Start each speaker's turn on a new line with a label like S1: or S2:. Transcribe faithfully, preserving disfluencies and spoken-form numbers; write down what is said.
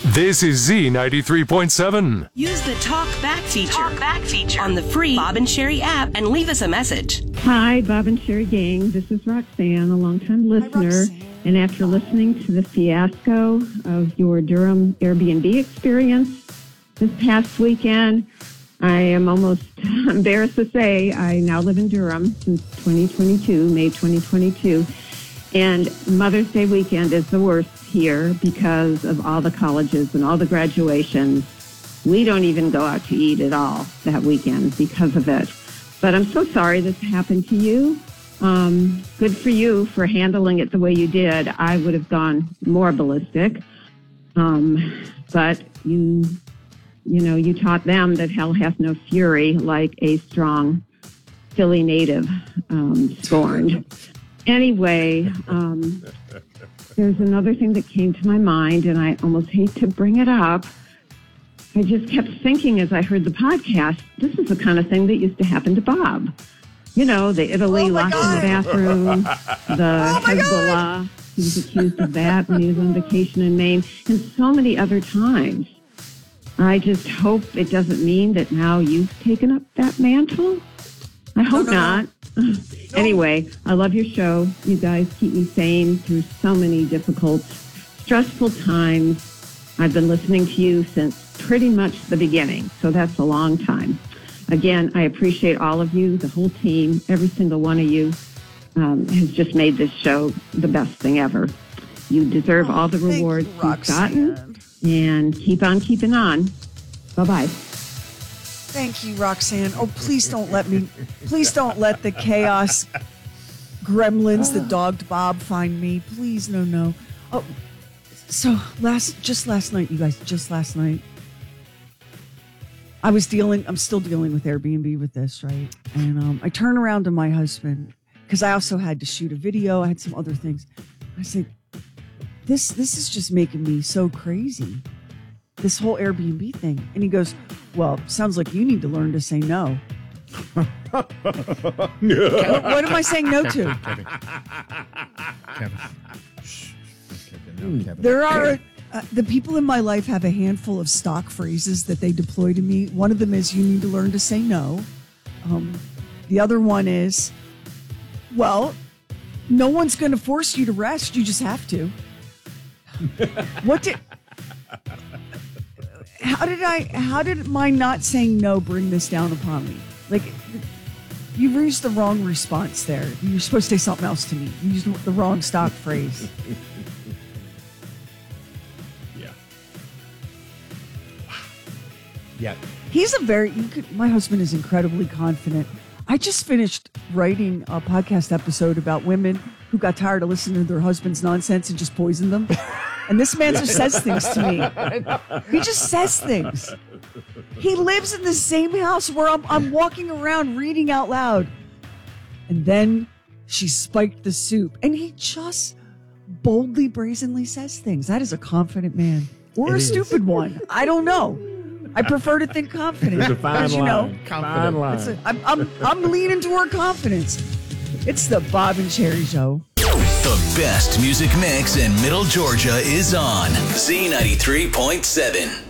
S1: This is Z ninety-three point seven.
S2: Use the Talk Back feature, Talk Back feature on the free Bob and Sherry app and leave us a message.
S3: Hi, Bob and Sherry gang. This is Roxanne, a longtime listener.
S4: Hi,
S3: and after listening to the fiasco of your Durham Airbnb experience this past weekend, I am almost embarrassed to say I now live in Durham since twenty twenty-two, May twenty twenty-two. And Mother's Day weekend is the worst here because of all the colleges and all the graduations. We don't even go out to eat at all that weekend because of it. But I'm so sorry this happened to you. Um, good for you for handling it the way you did. I would have gone more ballistic. Um, but you, you know, you taught them that hell hath no fury like a strong Philly native um, scorned. Anyway, um, there's another thing that came to my mind, and I almost hate to bring it up. I just kept thinking as I heard the podcast, this is the kind of thing that used to happen to Bob. You know, the Italy
S4: Oh
S3: locked in the bathroom, the
S4: Oh
S3: Hezbollah, he was accused of that when he was on vacation in Maine, and so many other times. I just hope it doesn't mean that now you've taken up that mantle. I hope
S4: no, no,
S3: not.
S4: no.
S3: Anyway, I love your show. You guys keep me sane through so many difficult, stressful times. I've been listening to you since pretty much the beginning, so that's a long time. Again, I appreciate all of you, the whole team, every single one of you um, has just made this show the best thing ever. You deserve
S4: Oh,
S3: all the
S4: thank
S3: rewards
S4: you,
S3: you've
S4: Roxanne.
S3: gotten, and keep on keeping on. Bye-bye.
S4: Thank you, Roxanne. Oh, please don't let me, please don't let the chaos gremlins that dogged Bob find me. Please, no, no. Oh, so last, just last night, you guys, just last night, I was dealing, I'm still dealing with Airbnb with this, right? And um, I turn around to my husband, because I also had to shoot a video. I had some other things. I said, this, this is just making me so crazy. This whole Airbnb thing. And he goes, well, sounds like you need to learn to say no. what, what am I saying no to?
S5: Kevin. Kevin. Shh. Kevin, no, Kevin.
S4: There are, uh, the people in my life have a handful of stock phrases that they deploy to me. One of them is, you need to learn to say no. Um, the other one is, well, no one's going to force you to rest. You just have to. What did... How did I, how did my not saying no bring this down upon me? Like, you used the wrong response there. You're supposed to say something else to me. You used the wrong stock phrase.
S5: Yeah. Yeah.
S4: He's a very, you could, my husband is incredibly confident. I just finished writing a podcast episode about women who got tired of listening to their husband's nonsense and just poisoned them. And this man just says things to me. He just says things. He lives in the same house where I'm, I'm walking around reading out loud. And then she spiked the soup. And he just boldly, brazenly says things. That is a confident man. Or
S5: It
S4: a
S5: is.
S4: stupid one. I don't know. I prefer to think confident.
S5: There's a fine
S4: As you
S5: line.
S4: know,
S5: Fine line.
S4: it's a, I'm, I'm, I'm leaning toward confidence. It's the Bob and Sherry Show.
S6: The best music mix in Middle Georgia is on Z ninety-three point seven.